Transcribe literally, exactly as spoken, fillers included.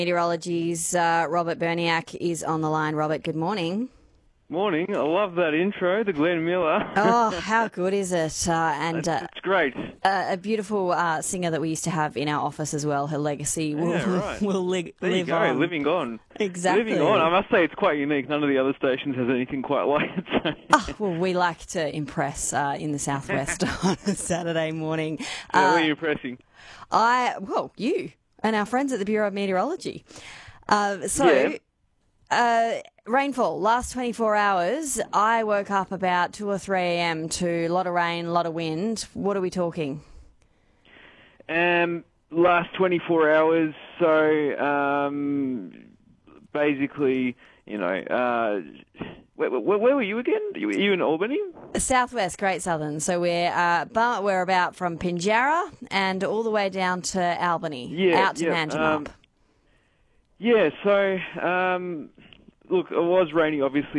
Meteorology's uh, Robert Berniak is on the line. Robert, good morning. Morning. I love that intro, the Glenn Miller. Oh, how good is it? Uh, and uh, it's great. uh, a beautiful uh, singer that we used to have in our office as well. Her legacy will, Yeah, right. will li- there live you go, on. living on. Exactly. Living on. I must say it's quite unique. None of the other stations has anything quite like it. So. Oh, well, we like to impress uh, in the southwest on a Saturday morning. Yeah, Uh, what are you impressing? I well, you and our friends at the Bureau of Meteorology. Uh, so. Yeah. Uh, rainfall, last twenty-four hours, I woke up about two or three a.m. to a lot of rain, a lot of wind. What are we talking? Um, last twenty-four hours, so um, basically, you know, uh, where, where, where were you again? You, were you in Albany? Southwest, Great Southern. So we're uh, but we're about from Pinjarra and all the way down to Albany, Yeah, out to yeah, Manjimup. um, Yeah, so, um, look, it was raining, obviously,